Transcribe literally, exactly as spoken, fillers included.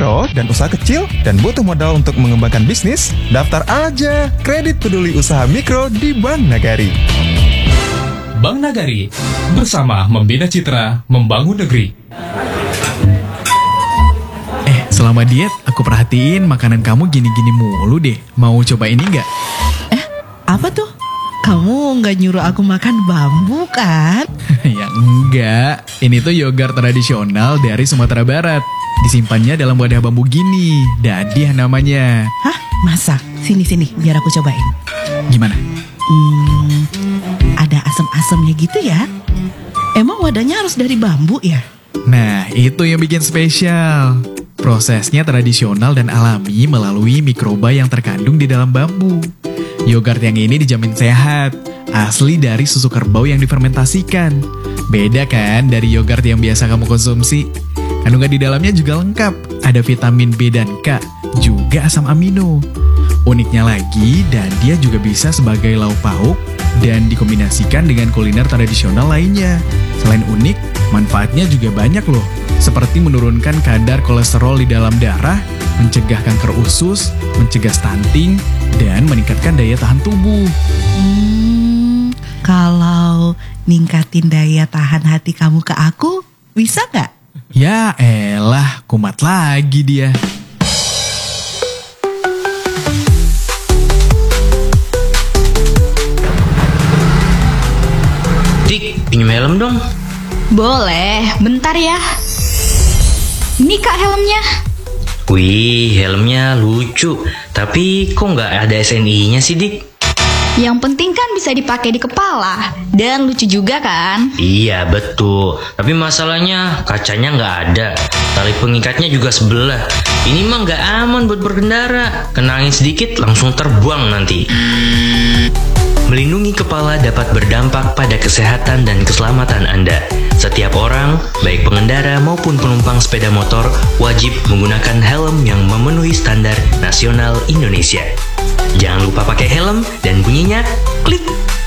mikro dan usaha kecil dan butuh modal untuk mengembangkan bisnis? Daftar aja kredit peduli usaha mikro di Bank Nagari. Bank Nagari, bersama membina citra, membangun negeri. Eh, selama diet, aku perhatiin makanan kamu gini-gini mulu deh. Mau coba ini nggak? Eh, apa tuh? Kamu nggak nyuruh aku makan bambu kan? Ya enggak. Ini tuh yogurt tradisional dari Sumatera Barat. Disimpannya dalam wadah bambu gini. Dadiah namanya. Hah? Masa? Sini-sini, biar aku cobain. Gimana? Hmm, ada asam-asamnya gitu ya? Emang wadahnya harus dari bambu ya? Nah, itu yang bikin spesial. Prosesnya tradisional dan alami melalui mikroba yang terkandung di dalam bambu. Yogurt yang ini dijamin sehat, asli dari susu kerbau yang difermentasikan. Beda kan dari yogurt yang biasa kamu konsumsi? Kandungan di dalamnya juga lengkap, ada vitamin B dan K, juga asam amino. Uniknya lagi, dan dia juga bisa sebagai lauk pauk dan dikombinasikan dengan kuliner tradisional lainnya. Selain unik, manfaatnya juga banyak loh, seperti menurunkan kadar kolesterol di dalam darah, mencegah kanker usus, mencegah stunting, dan meningkatkan daya tahan tubuh. Hmm, kalau ningkatin daya tahan hati kamu ke aku, bisa nggak? Ya elah, kumat lagi dia. Dik, pinjam helm dong. Boleh, bentar ya. Ini kak helmnya. Wih, helmnya lucu. Tapi kok nggak ada S N I-nya sih, Dik? Yang penting kan bisa dipakai di kepala. Dan lucu juga kan? Iya, betul. Tapi masalahnya kacanya nggak ada. Tali pengikatnya juga sebelah. Ini mah nggak aman buat berkendara. Kena angin sedikit langsung terbuang nanti. Melindungi kepala dapat berdampak pada kesehatan dan keselamatan Anda. Setiap orang, baik pengendara maupun penumpang sepeda motor, wajib menggunakan helm yang memenuhi standar nasional Indonesia. Jangan lupa pakai helm dan bunyinya klik.